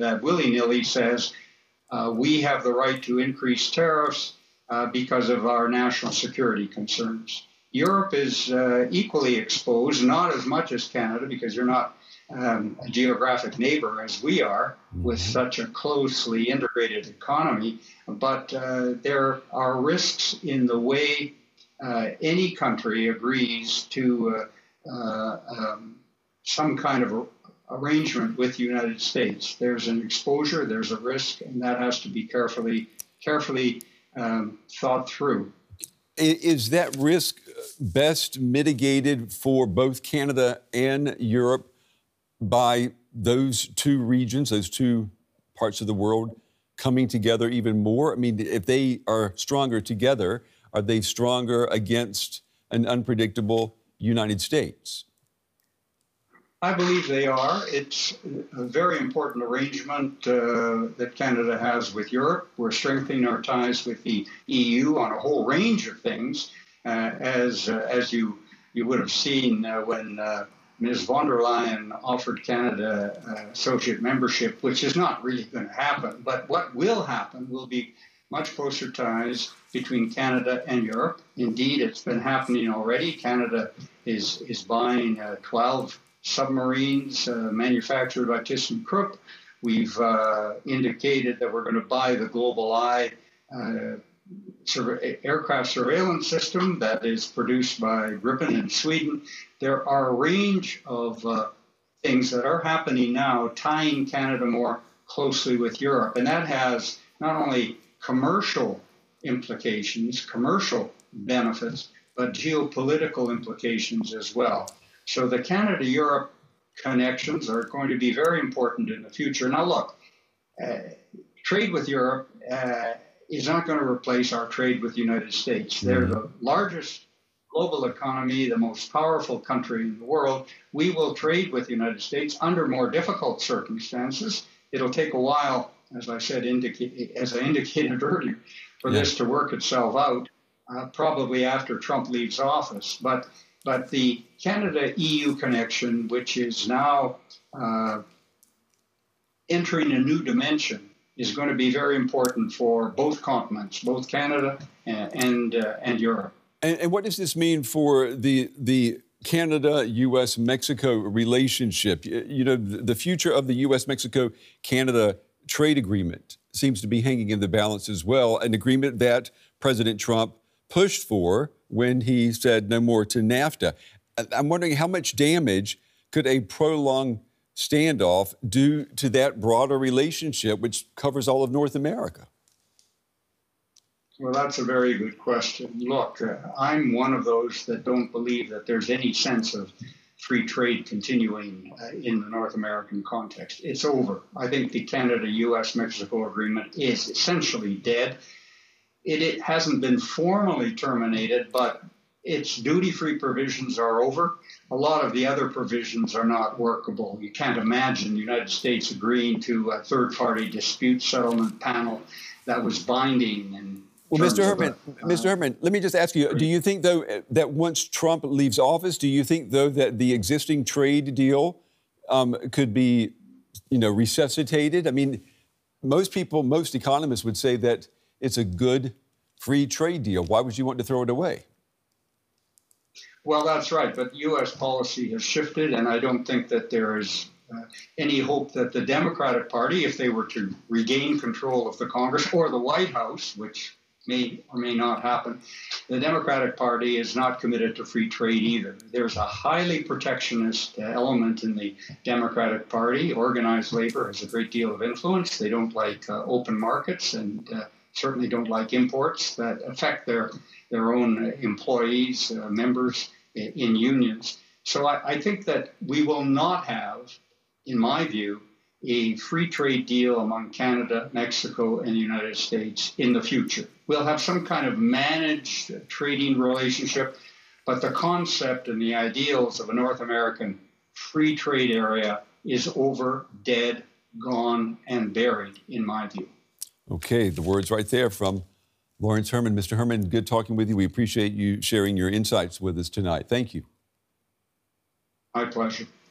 that willy-nilly says we have the right to increase tariffs because of our national security concerns. Europe is equally exposed, not as much as Canada, because you're not a geographic neighbor as we are with such a closely integrated economy. But there are risks in the way any country agrees to some kind of arrangement with the United States. There's an exposure, there's a risk, and that has to be carefully thought through. Is that risk best mitigated for both Canada and Europe by those two regions, those two parts of the world coming together even more? I mean, if they are stronger together, are they stronger against an unpredictable United States? I believe they are. It's a very important arrangement that Canada has with Europe. We're strengthening our ties with the EU on a whole range of things, as you would have seen when Ms. von der Leyen offered Canada associate membership, which is not really going to happen. But what will happen will be much closer ties between Canada and Europe. Indeed, it's been happening already. Canada is buying 12 submarines manufactured by ThyssenKrupp. We've indicated that we're going to buy the GlobalEye aircraft surveillance system that is produced by Gripen in Sweden. There are a range of things that are happening now tying Canada more closely with Europe. And that has not only commercial implications, commercial benefits, but geopolitical implications as well. So the Canada-Europe connections are going to be very important in the future. Now, look, trade with Europe is not going to replace our trade with the United States. They're the largest global economy, the most powerful country in the world. We will trade with the United States under more difficult circumstances. It'll take a while, as I said, as I indicated earlier, for this to work itself out, probably after Trump leaves office. But the Canada-EU connection, which is now entering a new dimension, is going to be very important for both continents, both Canada and Europe. And what does this mean for the Canada-U.S.-Mexico relationship? You know, the future of the U.S.-Mexico-Canada trade agreement seems to be hanging in the balance as well, an agreement that President Trump pushed for when he said no more to NAFTA. I'm wondering how much damage could a prolonged standoff do to that broader relationship, which covers all of North America? Well, that's a very good question. Look, I'm one of those that don't believe that there's any sense of free trade continuing in the North American context. It's over. I think the Canada-U.S.-Mexico agreement is essentially dead. It hasn't been formally terminated, but its duty-free provisions are over. A lot of the other provisions are not workable. You can't imagine the United States agreeing to a third-party dispute settlement panel that was binding. And well, Mr. Herman, let me just ask you, do you think, though, that once Trump leaves office, do you think, though, that the existing trade deal could be, resuscitated? I mean, most economists would say that it's a good free trade deal. Why would you want to throw it away? Well, that's right. But U.S. policy has shifted, and I don't think that there is any hope that the Democratic Party, if they were to regain control of the Congress or the White House, which may or may not happen, the Democratic Party is not committed to free trade either. There's a highly protectionist element in the Democratic Party. Organized labor has a great deal of influence. They don't like open markets and certainly don't like imports that affect their own employees, members in unions. So I think that we will not have, in my view, a free trade deal among Canada, Mexico, and the United States in the future. We'll have some kind of managed trading relationship, but the concept and the ideals of a North American free trade area is over, dead, gone, and buried, in my view. Okay, the words right there from Lawrence Herman. Mr. Herman, good talking with you. We appreciate you sharing your insights with us tonight. Thank you. My pleasure.